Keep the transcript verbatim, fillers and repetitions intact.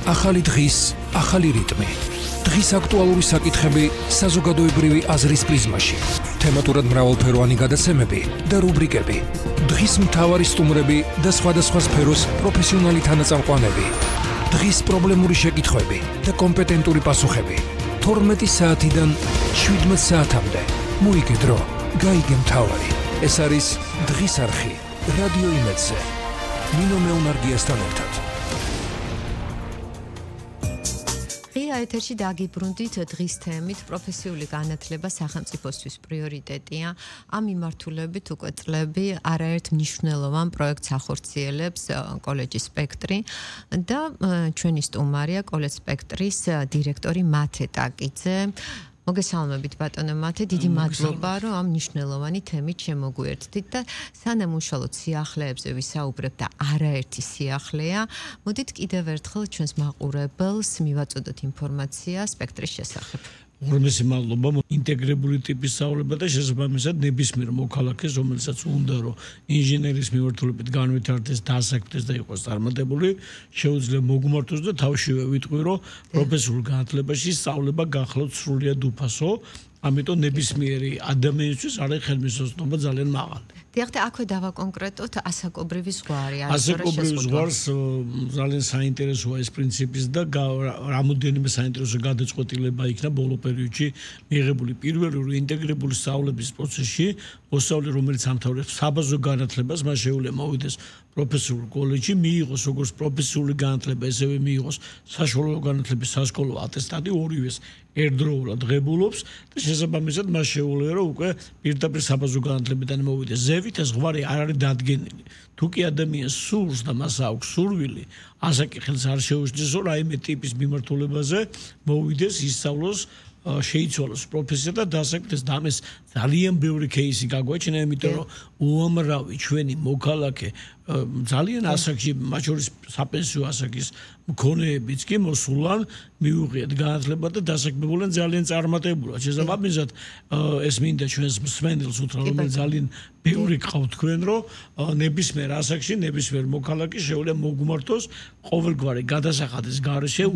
ახალი დღის, ახალი რიტმი. დღის აქტუალური საკითხები საზოგადოებრივი აზრის პრიზმაში. თემატურად მრავალფეროვანი გადაცემები და რუბრიკები. დღის მთავარი სტუმრები და სხვადასხვა სფეროს პროფესიონალი თანაწამყვანები. დღის პრობლემური შეკითხვები და კომპეტენტური პასუხები. თორმეტი საათიდან შვიდმეტ საათამდე. მოიგე დრო, გაიგე მთავარი. ეს არის დღის არხი რადიო იმედზე. ნინო მეუნარგიასთან ერთად. ღია ეთერში დაგიბრუნდით დღის თემით პროფესიული განათლება სახელმწიფოსთვის პრიორიტეტია. ამ მიმართულებით უკვე წლები არაერთ მნიშვნელოვან პროექტს ახორციელებს კოლეჯი სპექტრი და ჩვენი სტუმარია კოლეჯ სპექტრის დირექტორი მათე ტაკიძე. მოგესალმებით ბატონო მათე, დიდი მადლობა რომ ამ მნიშვნელოვანი თემით შემოგვიერთდით და სანამ უშუალოდ სიახლეებზე ვისაუბრებ და არაერთი სიახლეა, მოდით კიდევ ერთხელ ჩვენს მაყურებელს მივაწოდოთ ინფორმაცია სპექტრის შესახებ. ორმესი მადლობა ინტეგრებული ტიპის სწავლება და შესაბამისად ნებისმიერ მოქალაქეს, რომელსაც უნდა რომ ინჟინერის მიმართულებით განვითარდეს, დასაქმდეს და იყოს წარმატებული, შეუძლია მოგმართოს და თავშივე ვიტყვი რომ პროფესიულ განათლებაში სწავლება გახლავთ სრულიად უფასო, ამიტომ ნებისმიერი ადამიანისთვის არის ხელმისაწვდომობა ძალიან მაღალი. დიახ, აქვე დავაკონკრეტოთ ასაკობრივი ზღვარი. ასაკობრივი ზღვარს ძალიან საინტერესოა ეს პრინციპის და რამოდენიმე საინტერესო გადაწყვეტილება იქნა ბოლო პერიოდში მიღებული. პირველი რომ ინტეგრებული სწავლების პროცესში მოსწავლე, რომელიც ამთავრებს საბაზრო განათლებას, მას შეუძლია მოვიდეს პროფესიულ კოლეჯში, მიიღოს როგორც პროფესიული განათლება, ესევე მიიღოს საშუალო განათლების სასკოლო ატესტატი, ორივეს ერთდროულად ღებულობს და შესაბამისად მას შეუძლია რომ უკვე პირდაპირ საბაზრო განათლებიდან მოვიდეს. ზევით ეს ზღვარი არ არის დადგენილი. თუ კი ადამიანს სურს და მას აქვს სურვილი, ასაკი ხელს არ შეუძლის რომ რაიმე ტიპის მიმართულებაზე მოვიდეს, ისწავლოს, შეიცვალოს პროფესია და დასაქმდეს და ამას ძალიან ბევრი кейსი გაგვაჩნია, იმიტომ რომ უამრავი ჩვენი მოქალაქე ძალიან ასაკში, მათ შორის საპენსიო ასაკის მქონეებიც კი მოსულან მიუღიათ განათლება და დასაქმებულან ძალიან წარმატებულად. შესაბამისად ეს მინდა ჩვენს მსმენელს უთხრა, რომელიც ძალიან ბევრი გყავთ თქვენ, რომ ნებისმიერ ასაკში ნებისმიერ მოქალაქე შეუძლია მოგმართოს ყოველგვარი გადასახადის გარეშე